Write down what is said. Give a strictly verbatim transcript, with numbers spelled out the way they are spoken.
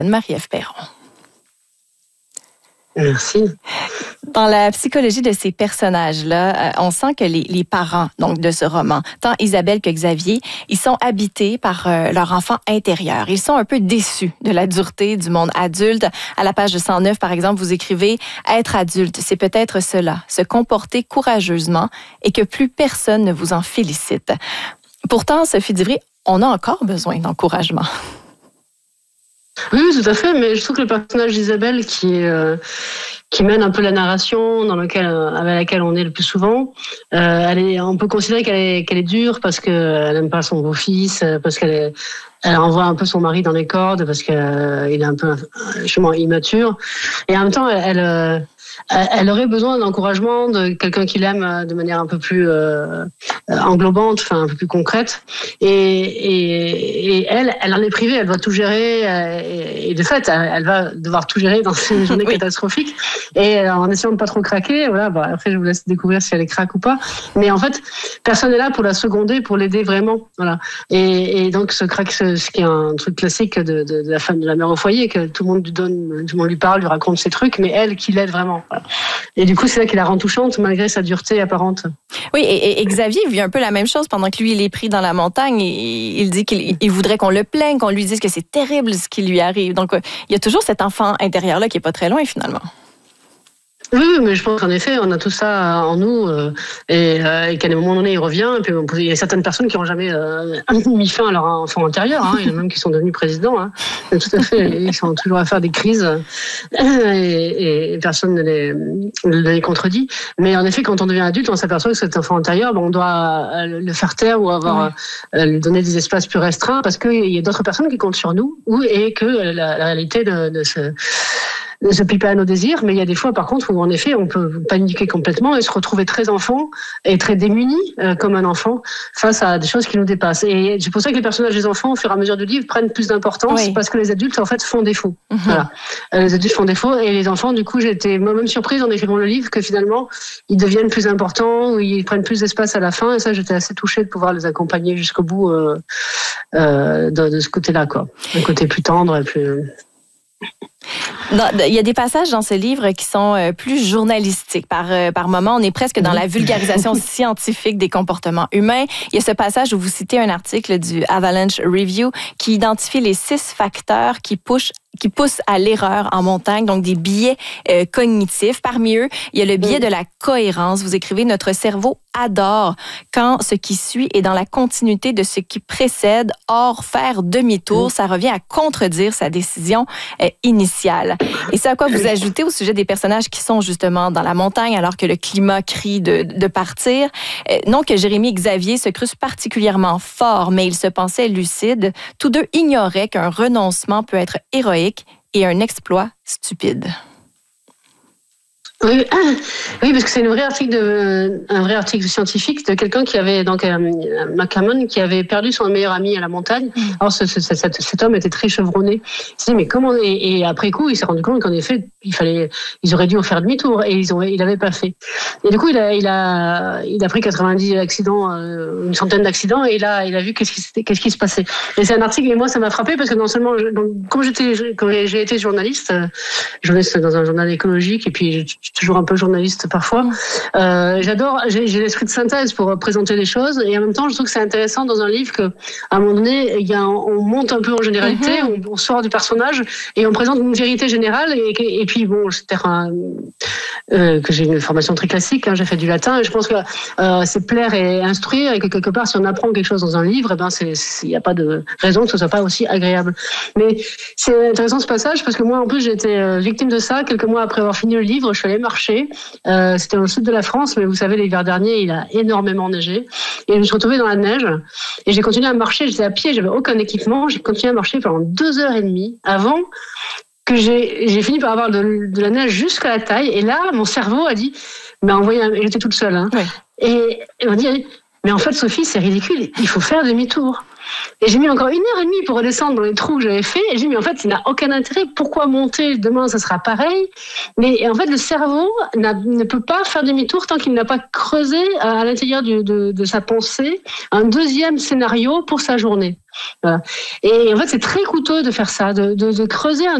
Marie-Ève Perron. Merci. Dans la psychologie de ces personnages-là, euh, on sent que les, les parents donc de ce roman, tant Isabelle que Xavier, ils sont habités par euh, leur enfant intérieur. Ils sont un peu déçus de la dureté du monde adulte. À la page cent neuf, par exemple, vous écrivez « Être adulte, c'est peut-être cela, se comporter courageusement et que plus personne ne vous en félicite. » Pourtant, Sophie Divry, on a encore besoin d'encouragement. Oui, tout à fait, mais je trouve que le personnage d'Isabelle qui est... Euh... qui mène un peu la narration dans lequel, avec laquelle on est le plus souvent. Euh, elle est, on peut considérer qu'elle est, qu'elle est dure parce qu'elle n'aime pas son beau-fils, parce qu'elle est, elle envoie un peu son mari dans les cordes parce qu'il euh, est un peu justement immature. Et en même temps, elle, elle, elle aurait besoin d'encouragement de quelqu'un qui l'aime de manière un peu plus euh, englobante, enfin un peu plus concrète. Et, et, et elle, elle en est privée, elle doit tout gérer. Et, et de fait, elle, elle va devoir tout gérer dans une journée oui. catastrophique. Et en essayant de pas trop craquer, voilà. Bah, après, je vous laisse découvrir si elle est craque ou pas. Mais en fait, personne n'est là pour la seconder, pour l'aider vraiment. Voilà. Et, et donc, ce craque, ce, ce qui est un truc classique de, de, de la femme de la mère au foyer, que tout le monde lui donne, tout le monde lui parle, lui raconte ses trucs, mais elle qui l'aide vraiment. Voilà. Et du coup, c'est là qui la rend touchante malgré sa dureté apparente. Oui, et, et Xavier vit un peu la même chose pendant que lui, il est pris dans la montagne. Et il dit qu'il il voudrait qu'on le plaigne, qu'on lui dise que c'est terrible ce qui lui arrive. Donc, il y a toujours cet enfant intérieur-là qui est pas très loin finalement. Oui, mais je pense qu'en effet, on a tout ça en nous euh, et, euh, et qu'à un moment donné, il revient. Et puis, il y a certaines personnes qui n'ont jamais euh, mis fin à leur enfant intérieur. Hein. Il y en a même qui sont devenus présidents. Hein. Tout à fait, ils sont toujours à faire des crises et, et personne ne les, ne les contredit. Mais en effet, quand on devient adulte, on s'aperçoit que cet enfant intérieur, bon, on doit le faire taire ou avoir ouais. euh, lui donner des espaces plus restreints parce qu'il y a d'autres personnes qui comptent sur nous ou, et que la, la réalité de, de ce... ne se plie pas à nos désirs, mais il y a des fois, par contre, où en effet, on peut paniquer complètement et se retrouver très enfant et très démuni euh, comme un enfant face à des choses qui nous dépassent. Et c'est pour ça que les personnages des enfants, au fur et à mesure du livre, prennent plus d'importance oui. parce que les adultes, en fait, font défaut. Mm-hmm. Voilà. Euh, les adultes font défaut et les enfants, du coup, j'étais moi-même surprise en écrivant le livre que finalement, ils deviennent plus importants ou ils prennent plus d'espace à la fin. Et ça, j'étais assez touchée de pouvoir les accompagner jusqu'au bout euh, euh, de, de ce côté-là, quoi. Un côté plus tendre et plus... Il y a des passages dans ce livre qui sont plus journalistiques. Par, par moment, on est presque dans la vulgarisation scientifique des comportements humains. Il y a ce passage où vous citez un article du Avalanche Review qui identifie les six facteurs qui poussent qui poussent à l'erreur en montagne, donc des biais euh, cognitifs. Parmi eux, il y a le biais de la cohérence. Vous écrivez « Notre cerveau adore quand ce qui suit est dans la continuité de ce qui précède. Or, faire demi-tour, ça revient à contredire sa décision euh, initiale. » Et c'est à quoi vous ajoutez au sujet des personnages qui sont justement dans la montagne alors que le climat crie de, de partir. Euh, non que Jérémy et Xavier se crussent particulièrement fort, mais ils se pensaient lucides. Tous deux ignoraient qu'un renoncement peut être héroïque et un exploit stupide. Oui, oui, parce que c'est une vraie article de, un vrai article scientifique de quelqu'un qui avait, donc, euh, McCammon, qui avait perdu son meilleur ami à la montagne. Alors, ce, ce, cet, cet homme était très chevronné. Il s'est dit, mais comment, et, et après coup, il s'est rendu compte qu'en effet, il fallait, ils auraient dû en faire demi-tour et ils ont, il l'avait pas fait. Et du coup, il a, il a, il a pris quatre-vingt-dix accidents, euh, une centaine d'accidents, et là, il a vu qu'est-ce qui, qu'est-ce qui se passait. Et c'est un article, et moi, ça m'a frappé parce que non seulement, je, donc, comme j'étais, quand j'ai été journaliste, euh, journaliste dans un journal écologique, et puis, je, toujours un peu journaliste parfois. Euh, j'adore, j'ai, j'ai l'esprit de synthèse pour présenter les choses et en même temps, je trouve que c'est intéressant dans un livre que, à un moment donné, il y a, on monte un peu en généralité, mm-hmm. on, on sort du personnage et on présente une vérité générale et, et puis bon, c'est un, euh, que j'ai une formation très classique, hein, j'ai fait du latin et je pense que euh, c'est plaire et instruire et que quelque part, si on apprend quelque chose dans un livre, eh ben c'est, il n'y a pas de raison que ce soit pas aussi agréable. Mais c'est intéressant ce passage parce que moi, en plus, j'ai été victime de ça quelques mois après avoir fini le livre. Je suis allée marcher. Euh, c'était dans le sud de la France, mais vous savez, l'hiver dernier, il a énormément neigé. Et je me suis retrouvée dans la neige. Et j'ai continué à marcher. J'étais à pied, j'avais aucun équipement. J'ai continué à marcher pendant deux heures et demie avant que j'ai, j'ai fini par avoir de, de la neige jusqu'à la taille. Et là, mon cerveau a dit, mais envoyé, un... j'étais toute seule. Hein. Ouais. Et, et on dit, mais en fait, Sophie, c'est ridicule. Il faut faire demi-tour. Et j'ai mis encore une heure et demie pour redescendre dans les trous que j'avais fait. Et j'ai dit, mais en fait, ça n'a aucun intérêt. Pourquoi monter? Demain, ça sera pareil. Mais en fait, le cerveau ne peut pas faire demi-tour tant qu'il n'a pas creusé à l'intérieur de, de, de sa pensée un deuxième scénario pour sa journée. Voilà. Et en fait, c'est très coûteux de faire ça, de, de, de creuser un